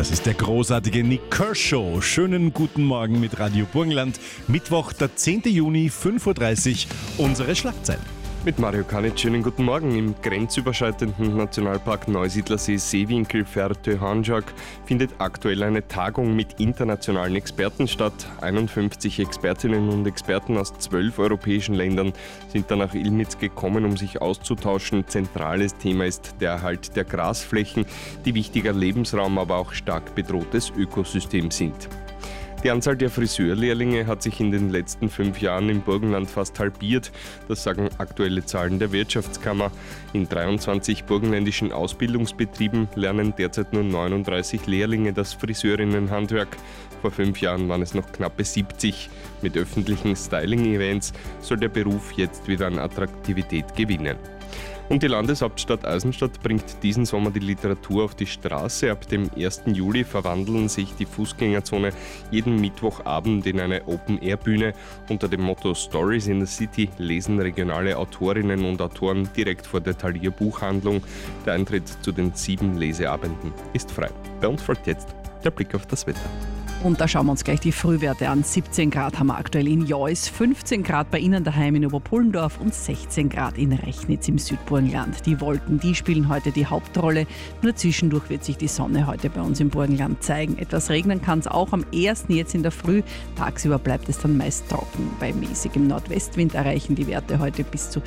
Das ist der großartige Nick Kershaw. Schönen guten Morgen mit Radio Burgenland. Mittwoch, der 10. Juni, 5.30 Uhr, unsere Schlagzeilen. Mit Mario Kanitsch, schönen guten Morgen. Im grenzüberschreitenden Nationalpark Neusiedlersee Seewinkel Fertö-Handschlag findet aktuell eine Tagung mit internationalen Experten statt. 51 Expertinnen und Experten aus 12 europäischen Ländern sind dann nach Illmitz gekommen, um sich auszutauschen. Zentrales Thema ist der Erhalt der Grasflächen, die wichtiger Lebensraum, aber auch stark bedrohtes Ökosystem sind. Die Anzahl der Friseurlehrlinge hat sich in den letzten 5 Jahren im Burgenland fast halbiert. Das sagen aktuelle Zahlen der Wirtschaftskammer. In 23 burgenländischen Ausbildungsbetrieben lernen derzeit nur 39 Lehrlinge das Friseurinnenhandwerk. Vor 5 Jahren waren es noch knappe 70. Mit öffentlichen Styling-Events soll der Beruf jetzt wieder an Attraktivität gewinnen. Und die Landeshauptstadt Eisenstadt bringt diesen Sommer die Literatur auf die Straße. Ab dem 1. Juli verwandeln sich die Fußgängerzone jeden Mittwochabend in eine Open-Air-Bühne. Unter dem Motto Stories in the City lesen regionale Autorinnen und Autoren direkt vor der Thalia Buchhandlung. Der Eintritt zu den 7 Leseabenden ist frei. Bei uns folgt jetzt der Blick auf das Wetter. Und da schauen wir uns gleich die Frühwerte an. 17 Grad haben wir aktuell in Jois, 15 Grad bei Ihnen daheim in Oberpullendorf und 16 Grad in Rechnitz im Südburgenland. Die Wolken, die spielen heute die Hauptrolle. Nur zwischendurch wird sich die Sonne heute bei uns im Burgenland zeigen. Etwas regnen kann es auch am 1. jetzt in der Früh. Tagsüber bleibt es dann meist trocken. Bei mäßigem Nordwestwind erreichen die Werte heute bis zu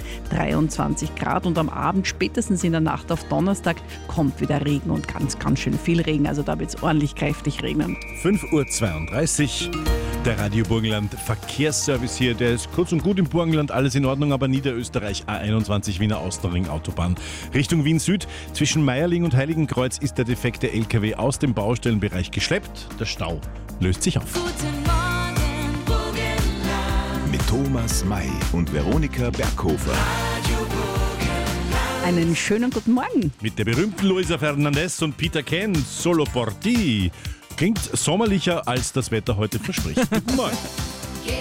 23 Grad. Und am Abend, spätestens in der Nacht auf Donnerstag, kommt wieder Regen und ganz schön viel Regen. Also da wird es ordentlich kräftig regnen. 5.32 Uhr, der Radio Burgenland Verkehrsservice hier. Der ist kurz und gut im Burgenland, alles in Ordnung, aber Niederösterreich A21 Wiener Austerring Autobahn Richtung Wien Süd. Zwischen Meierling und Heiligenkreuz ist der defekte LKW aus dem Baustellenbereich geschleppt. Der Stau löst sich auf. Guten Morgen, Burgenland. Mit Thomas May und Veronika Berghofer. Radio Burgenland. Einen schönen guten Morgen. Mit der berühmten Luisa Fernandez und Peter Ken, Solo por ti. Klingt sommerlicher, als das Wetter heute verspricht. Guten Morgen.